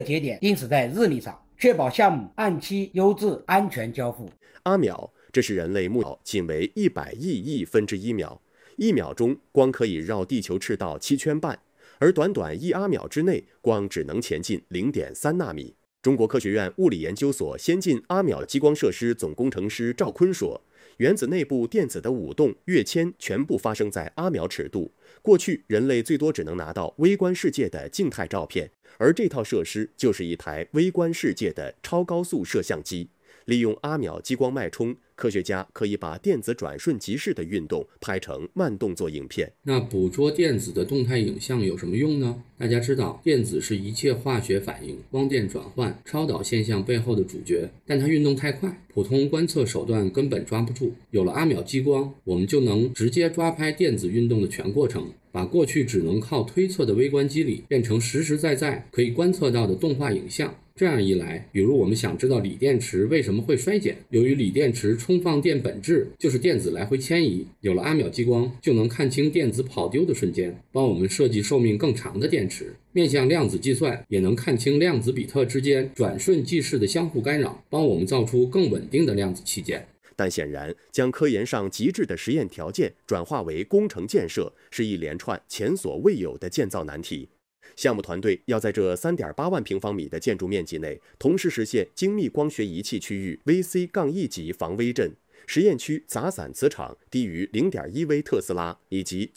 节点定死在日历上，确保项目按期、优质、安全交付。 阿秒，这是人类目前仅为100亿分之一秒，1秒钟光可以绕地球赤道7圈半，而短短1阿秒之内，光只能前进0.3纳米。中国科学院物理研究所先进阿秒激光设施总工程师赵坤说，原子内部电子的舞动、跃迁全部发生在阿秒尺度。过去人类最多只能拿到微观世界的静态照片，而这套设施就是一台微观世界的超高速摄像机。利用阿秒激光脉冲，科学家可以把电子转瞬即逝的运动拍成慢动作影片。 那捕捉电子的动态影像有什么用呢？大家知道，电子是一切化学反应、光电转换、超导现象背后的主角，但它运动太快，普通观测手段根本抓不住。有了阿秒激光，我们就能直接抓拍电子运动的全过程，把过去只能靠推测的微观机理变成实实在在可以观测到的动画影像。这样一来，比如我们想知道锂电池为什么会衰减，由于锂电池充放电本质就是电子来回迁移，有了阿秒激光就能看清电子跑丢的瞬间，帮我们设计寿命更长的电池。面向量子计算，也能看清量子比特之间转瞬即逝的相互干扰，帮我们造出更稳定的量子器件。 但显然，将科研上极致的实验条件转化为工程建设，是一连串前所未有的建造难题。项目团队要在这3.8万平方米的建筑面积内，同时实现精密光学仪器区域 VC-1 级防微震、实验区杂散磁场低于0.1微特斯拉，以及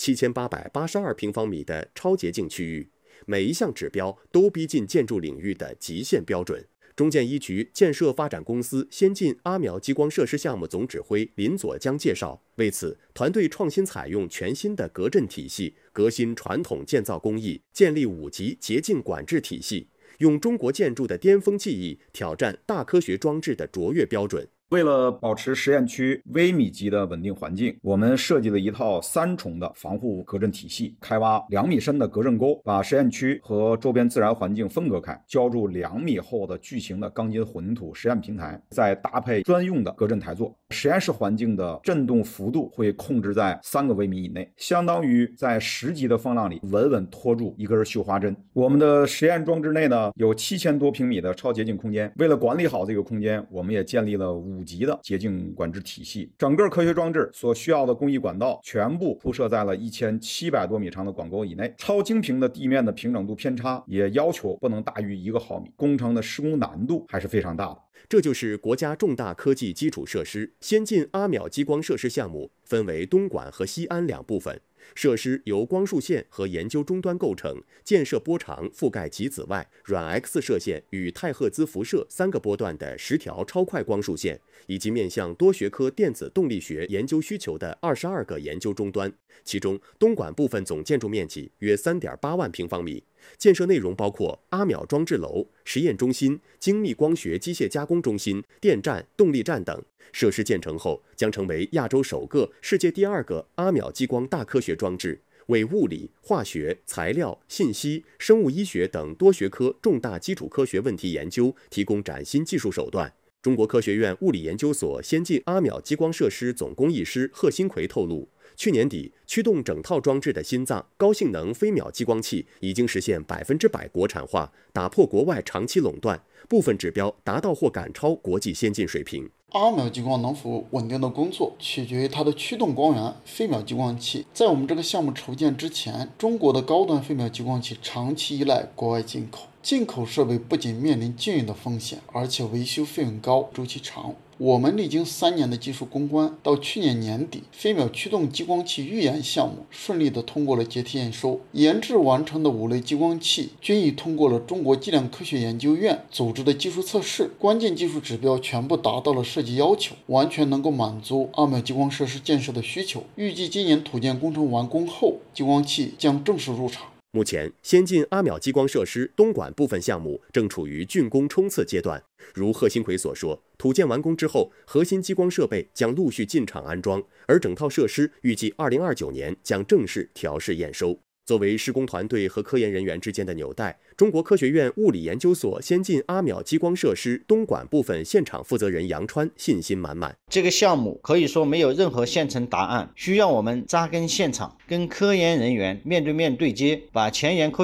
7882平方米的超洁净区域，每一项指标都逼近建筑领域的极限标准。中建一局建设发展公司先进阿秒激光设施项目总指挥林佐江介绍，为此，团队创新采用全新的隔震体系，革新传统建造工艺，建立5级洁净管制体系，用中国建筑的巅峰技艺挑战大科学装置的卓越标准。 为了保持实验区微米级的稳定环境，我们设计了一套3重的防护隔震体系，开挖2米深的隔震沟，把实验区和周边自然环境分隔开，浇筑2米厚的巨型的钢筋混凝土实验平台，再搭配专用的隔震台座。实验室环境的震动幅度会控制在3个微米以内，相当于在10级的风浪里稳稳拖住一根绣花针。我们的实验装置内呢，有7000多平米的超洁净空间，为了管理好这个空间，我们也建立了5级的洁净管制体系。整个科学装置所需要的工艺管道全部铺设在了1700多米长的管沟以内，超精平的地面的平整度偏差也要求不能大于1个毫米，工程的施工难度还是非常大的。 这就是国家重大科技基础设施先进阿秒激光设施项目，分为东莞和西安2部分。设施由光束线和研究终端构成，建设波长覆盖极紫外、软 X 射线与太赫兹辐射3个波段的10条超快光束线，以及面向多学科电子动力学研究需求的22个研究终端。其中，东莞部分总建筑面积约3.8万平方米。建设内容包括阿秒装置楼、实验中心、精密光学机械加工中心、电站、动力站等。设施建成后，将成为亚洲首个、世界第2个阿秒激光大科学装置，为物理、化学、材料、信息、生物医学等多学科重大基础科学问题研究提供崭新技术手段。中国科学院物理研究所先进阿秒激光设施总工艺师贺新奎透露，去年底，驱动整套装置的心脏高性能飞秒激光器已经实现100%国产化，打破国外长期垄断，部分指标达到或赶超国际先进水平。 阿秒激光能否稳定的工作，取决于它的驱动光源飞秒激光器。在我们这个项目筹建之前，中国的高端飞秒激光器长期依赖国外进口，进口设备不仅面临禁运的风险，而且维修费用高，周期长。我们历经3年的技术攻关，到去年年底，飞秒驱动激光器预研项目顺利地通过了阶梯验收，研制完成的5类激光器均已通过了中国计量科学研究院组织的技术测试，关键技术指标全部达到了设计要求，完全能够满足阿秒激光设施建设的需求。预计今年土建工程完工后，激光器将正式入场。 目前，先进阿秒激光设施东莞部分项目正处于竣工冲刺阶段。如贺新奎所说，土建完工之后，核心激光设备将陆续进场安装，而整套设施预计2029年将正式调试验收。作为施工团队和科研人员之间的纽带，中国科学院物理研究所先进阿秒激光设施东莞部分现场负责人杨川信心满满。 这个项目可以说没有任何现成答案，需要我们扎根现场，跟科研人员面对面对接，把前沿科